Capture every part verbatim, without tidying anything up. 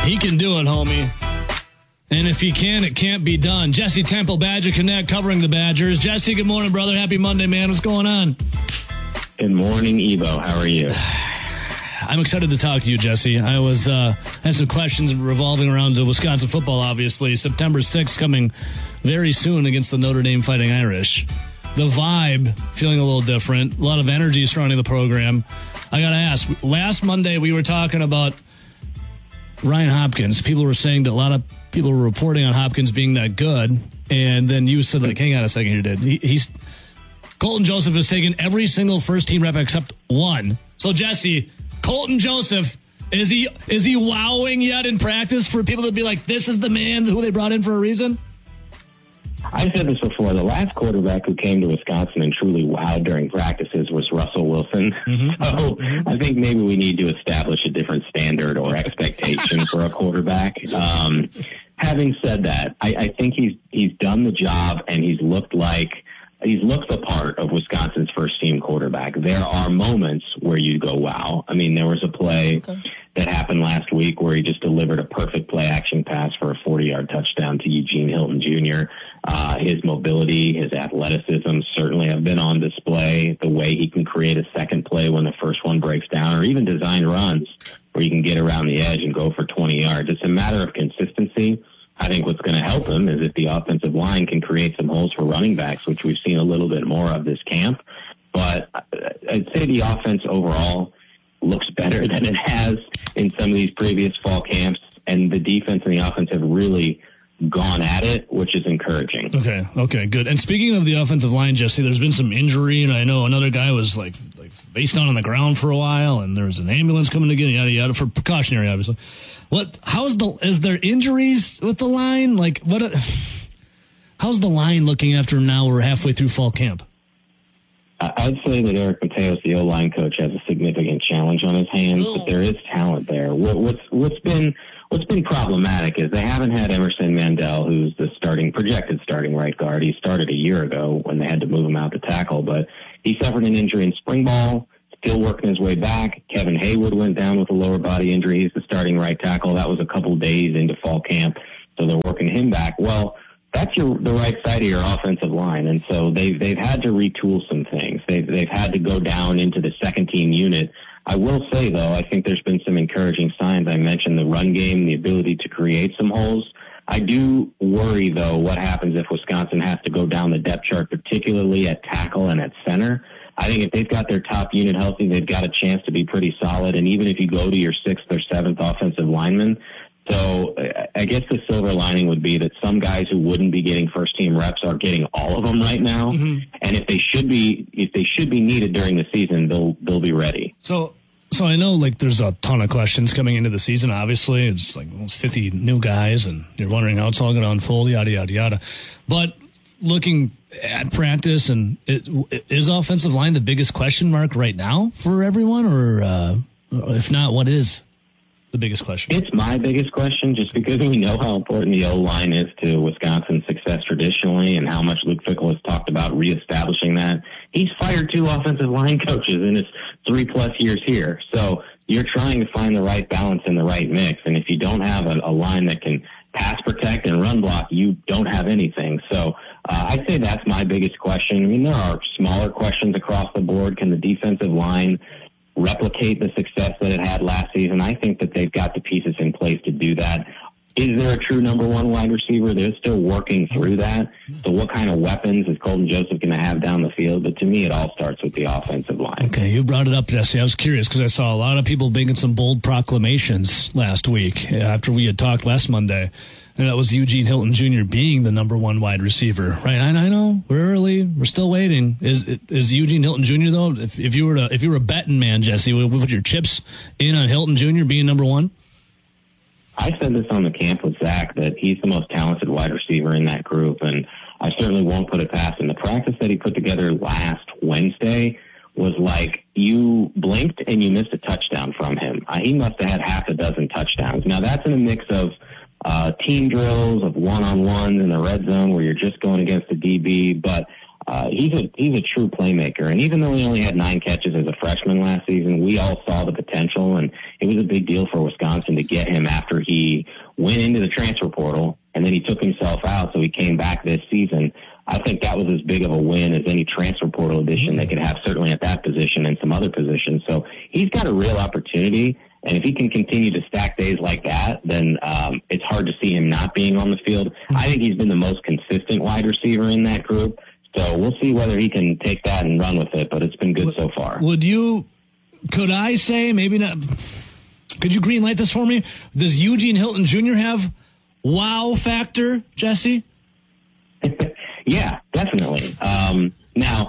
He can do it, homie. And if he can, it can't be done. Jesse Temple, Badger Connect, covering the Badgers. Jesse, good morning, brother. Happy Monday, man. What's going on? Good morning, Evo. How are you? I'm excited to talk to you, Jesse. I was uh, had some questions revolving around Wisconsin football, obviously. September sixth coming very soon against the Notre Dame Fighting Irish. The vibe feeling a little different. A lot of energy surrounding the program. I got to ask, last Monday we were talking about Ryan Hopkins. People were saying that a lot of people were reporting on Hopkins being that good, and then you said, like, hang on a second, you did. He, he's Colton Joseph has taken every single first-team rep except one. So, Jesse, Colton Joseph, is he is he wowing yet in practice for people to be like, this is the man who they brought in for a reason? I said this before. The last quarterback who came to Wisconsin and truly wowed during practices was Russell Wilson. Mm-hmm. So mm-hmm. I think maybe we need to establish a different standard or expectation for a quarterback. Um, having said that, I, I think he's he's done the job and he's looked like he's looked the part of Wisconsin's first team quarterback. There are moments where you go, wow. I mean, there was a play okay. that happened last week where he just delivered a perfect play action pass for a forty-yard touchdown to Eugene Hilton Junior Uh, his mobility, his athleticism certainly have been on display. The way he can create a second play when the first one breaks down, or even design runs where you can get around the edge and go for twenty yards. It's a matter of consistency. I think what's going to help him is if the offensive line can create some holes for running backs, which we've seen a little bit more of this camp. But I'd say the offense overall looks better than it has in some of these previous fall camps, and the defense and the offense have really gone at it, which is encouraging. Okay, okay, good. And speaking of the offensive line, Jesse, there's been some injury, and I know another guy was like like face down on the ground for a while, and there was an ambulance coming to get him, yada yada, for precautionary, obviously. What? How's the? Is there injuries with the line? Like what? How's the line looking after now we're halfway through fall camp? I'd say that Eric Mateos, the O-line coach, has a significant challenge on his hands, oh. but there is talent there. What, what's what's been What's been problematic is they haven't had Emerson Mandel, who's the starting, projected starting right guard. He started a year ago when they had to move him out to tackle, but he suffered an injury in spring ball, still working his way back. Kevin Haywood went down with a lower body injury. He's the starting right tackle. That was a couple days into fall camp, so they're working him back. Well, that's your the right side of your offensive line, and so they've, they've had to retool some things. They've, they've had to go down into the second-team unit. I will say, though, I think there's been some encouraging signs. I mentioned the run game, the ability to create some holes. I do worry, though, what happens if Wisconsin has to go down the depth chart, particularly at tackle and at center. I think if they've got their top unit healthy, they've got a chance to be pretty solid. And even if you go to your sixth or seventh offensive lineman, so I guess the silver lining would be that some guys who wouldn't be getting first-team reps are getting all of them right now. Mm-hmm. And if they should be, if they should be needed during the season, they'll they'll be ready. So, so I know like there's a ton of questions coming into the season. Obviously, it's like almost fifty new guys, and you're wondering how it's all going to unfold. Yada yada yada. But looking at practice, and it, is offensive line the biggest question mark right now for everyone, or uh, if not, what is the biggest question? It's my biggest question, just because we know how important the O-line is to Wisconsin's success traditionally and how much Luke Fickell has talked about reestablishing that. He's fired two offensive line coaches in his three-plus years here. So you're trying to find the right balance and the right mix. And if you don't have a, a line that can pass protect and run block, you don't have anything. So uh, I'd say that's my biggest question. I mean, there are smaller questions across the board. Can the defensive line replicate the success that it had last season? I think that they've got the pieces in place to do that. Is there a true number one wide receiver? They're still working through that. So what kind of weapons is Colton Joseph going to have down the field? But to me, it all starts with the offensive line. Okay, you brought it up, Jesse. I was curious because I saw a lot of people making some bold proclamations last week after we had talked last Monday. And that was Eugene Hilton Junior being the number one wide receiver, right? I, I know we're early, we're still waiting. Is is Eugene Hilton Junior though? If, if you were to, if you were a betting man, Jesse, would you put your chips in on Hilton Junior being number one? I said this on the camp with Zach that he's the most talented wide receiver in that group, and I certainly won't put it past him. The practice that he put together last Wednesday was like you blinked and you missed a touchdown from him. Uh, he must have had half a dozen touchdowns. Now that's in a mix of Uh, team drills, of one-on-ones in the red zone where you're just going against the D B, but uh, he's a he's a true playmaker. And even though he only had nine catches as a freshman last season, we all saw the potential, and it was a big deal for Wisconsin to get him after he went into the transfer portal and then he took himself out, so he came back this season. I think that was as big of a win as any transfer portal addition they could have, certainly at that position and some other positions. So he's got a real opportunity, and if he can continue to stack days like that, then um, it's hard to see him not being on the field. I think he's been the most consistent wide receiver in that group, so we'll see whether he can take that and run with it, but it's been good so far. Would you, could I say, maybe not, could you green light this for me? Does Eugene Hilton Junior have wow factor, Jesse? Yeah, definitely. Um, now,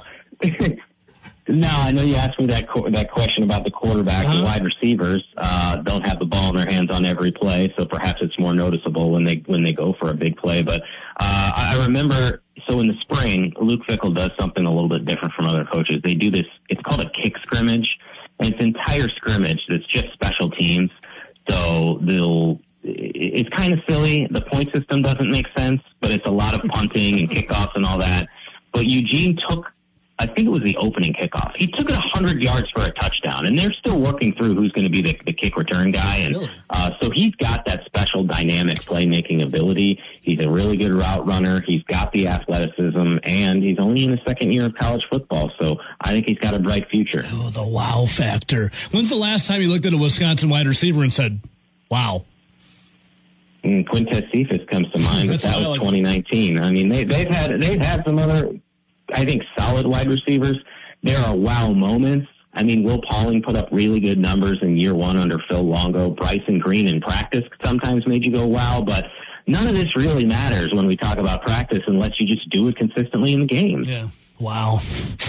now I know you asked me that co- that question about the quarterback. Uh-huh. The wide receivers uh, don't have the ball in their hands on every play, so perhaps it's more noticeable when they when they go for a big play. But uh, I remember, so in the spring, Luke Fickell does something a little bit different from other coaches. They do this. It's called a kick scrimmage, and it's an entire scrimmage that's just special teams. So they'll. It's kind of silly. The point system doesn't make sense, but it's a lot of punting and kickoffs and all that. But Eugene took, I think it was the opening kickoff. He took it one hundred yards for a touchdown, and they're still working through who's going to be the, the kick return guy. And really? uh, so he's got that special dynamic playmaking ability. He's a really good route runner. He's got the athleticism, and he's only in the second year of college football. So I think he's got a bright future. Oh, the wow factor. When's the last time you looked at a Wisconsin wide receiver and said, wow? And Quintez Cephas comes to mind, but that was twenty nineteen. I mean, they, they've had they've had some other, I think, solid wide receivers. There are wow moments. I mean, Will Pauling put up really good numbers in year one under Phil Longo. Bryson Green in practice sometimes made you go wow, but none of this really matters when we talk about practice unless you just do it consistently in the game. Yeah. Wow.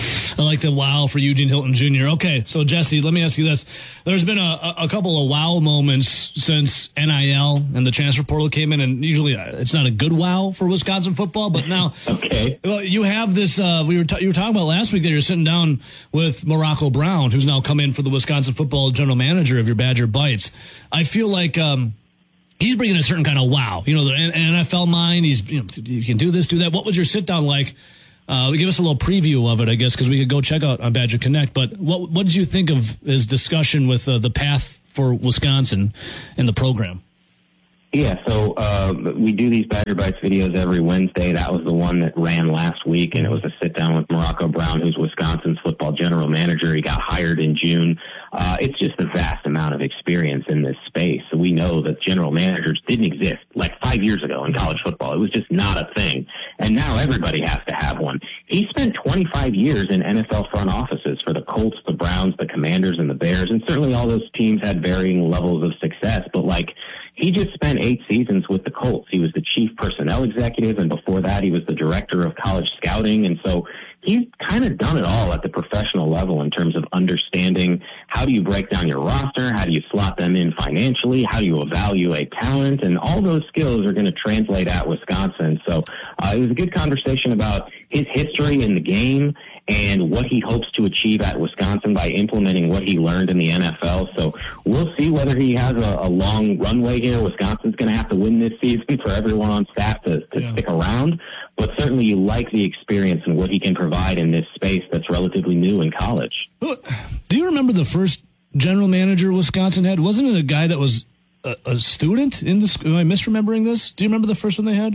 I like the wow for Eugene Hilton Junior Okay, so Jesse, let me ask you this. There's been a, a couple of wow moments since N I L and the transfer portal came in, and usually it's not a good wow for Wisconsin football, but now okay. Well, you have this, uh, we were t- you were talking about last week that you're sitting down with Morocco Brown, who's now come in for the Wisconsin football general manager of your Badger Bites. I feel like um, he's bringing a certain kind of wow. You know, the N F L mind, he's, you know, you can do this, do that. What was your sit-down like? Uh, give us a little preview of it, I guess, because we could go check out on Badger Connect. But what what did you think of his discussion with uh, the path for Wisconsin in the program? Yeah, so uh, we do these Badger Bites videos every Wednesday. That was the one that ran last week, and it was a sit-down with Morocco Brown, who's Wisconsin's football general manager. He got hired in June. Uh, it's just a vast amount of experience in this space. So we know that general managers didn't exist like five years ago in college football. It was just not a thing. And now everybody has to have one. He spent twenty-five years in N F L front offices for the Colts, the Browns, the Commanders, and the Bears. And certainly all those teams had varying levels of success. But like, he just spent eight seasons with the Colts. He was the chief personnel executive, and before that, he was the director of college scouting. And so he's kind of done it all at the professional level in terms of understanding how do you break down your roster, how do you slot them in financially, how do you evaluate talent, and all those skills are going to translate at Wisconsin. So uh, it was a good conversation about his history in the game and what he hopes to achieve at Wisconsin by implementing what he learned in the N F L. So we'll see whether he has a, a long runway here. Wisconsin's going to have to win this season for everyone on staff to, to yeah. stick around. But certainly you like the experience and what he can provide in this space that's relatively new in college. Do you remember the first general manager Wisconsin had? Wasn't it a guy that was a, a student in this? Am I misremembering this? Do you remember the first one they had?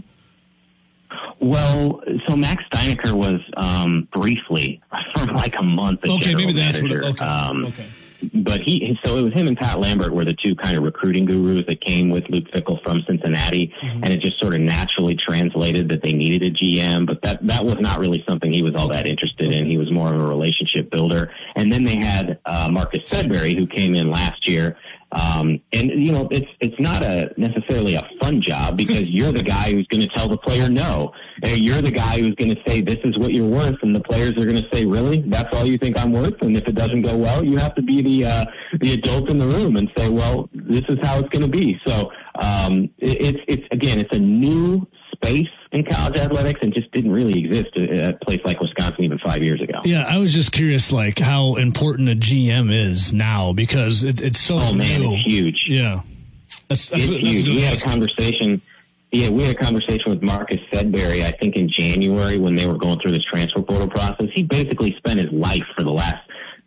Well, so Max Steinecker was um, briefly for like a month. A okay, maybe that's manager. what. It, okay. Um, okay. But he, so it was him and Pat Lambert were the two kind of recruiting gurus that came with Luke Fickell from Cincinnati, mm-hmm. and it just sort of naturally translated that they needed a G M. But that that was not really something he was all that interested in. He was more of a relationship builder. And then they had uh, Marcus Sedbury, who came in last year. Um, and, you know, it's it's not a necessarily a fun job because you're the guy who's going to tell the player no. And you're the guy who's going to say, this is what you're worth. And the players are going to say, really? That's all you think I'm worth? And if it doesn't go well, you have to be the uh, the adult in the room and say, well, this is how it's going to be. So um, it, it's, it's, again, it's a new space in college athletics and just didn't really exist at a place like Wisconsin even five years ago. Yeah, I was just curious, like, how important a G M is now because it, it's so Oh, man, new. It's huge. Yeah. That's, that's it's what, huge. that's we had a conversation. Yeah, we had a conversation with Marcus Sedbury, I think in January when they were going through this transfer portal process. He basically spent his life for the last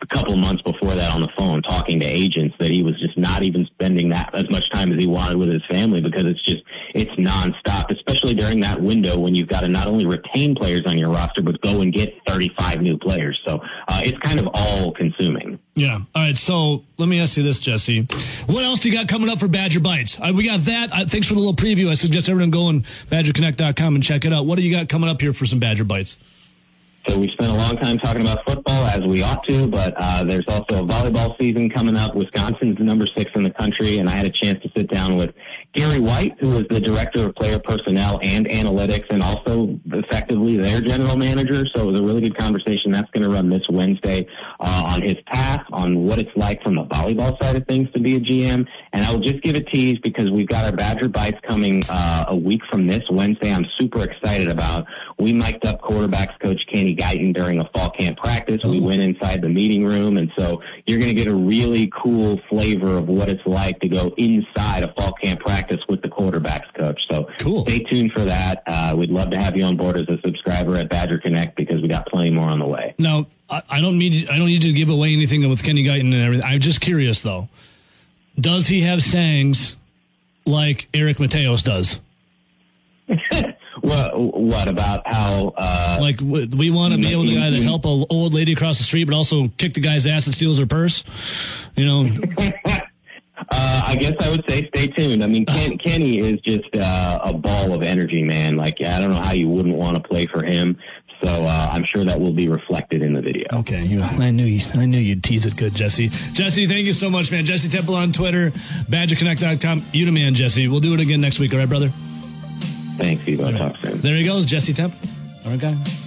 a couple of months before that on the phone talking to agents that he was just not even spending that as much time as he wanted with his family because it's just, it's nonstop, especially during that window when you've got to not only retain players on your roster, but go and get thirty-five new players. So uh, it's kind of all consuming. Yeah. All right. So let me ask you this, Jesse. What else do you got coming up for Badger Bites? Uh, we got that. Uh, thanks for the little preview. I suggest everyone go on badger connect dot com and check it out. What do you got coming up here for some Badger Bites? So we spent a long time talking about football, as we ought to, but uh, there's also a volleyball season coming up. Wisconsin's number six in the country, and I had a chance to sit down with Gary White, who was the director of player personnel and analytics, and also effectively their general manager. So it was a really good conversation. That's going to run this Wednesday uh, on his path, on what it's like from the volleyball side of things to be a G M. And I will just give a tease because we've got our Badger Bites coming uh, a week from this Wednesday. I'm super excited about. We mic'd up quarterbacks coach Kenny Guyton during a fall camp practice. We went inside the meeting room, and so you're going to get a really cool flavor of what it's like to go inside a fall camp practice with the quarterbacks coach. So cool. Stay tuned for that. Uh, we'd love to have you on board as a subscriber at Badger Connect because we got plenty more on the way. Now, I, I don't need I don't need to give away anything with Kenny Guyton and everything. I'm just curious though. Does he have sayings like Eric Mateos does? What, what about how... Uh, like, we want to be able to, guy to help an old lady across the street, but also kick the guy's ass and steals her purse? You know? uh, I guess I would say stay tuned. I mean, Ken, Kenny is just uh, a ball of energy, man. Like, I don't know how you wouldn't want to play for him. So uh, I'm sure that will be reflected in the video. Okay, you, I knew you, I knew you'd tease it good, Jesse. Jesse, thank you so much, man. Jesse Temple on Twitter, badger connect dot com. You the man, Jesse. We'll do it again next week, all right, brother? Thanks, Evo. Talk soon. There he goes, Jesse Temple. All right, guy.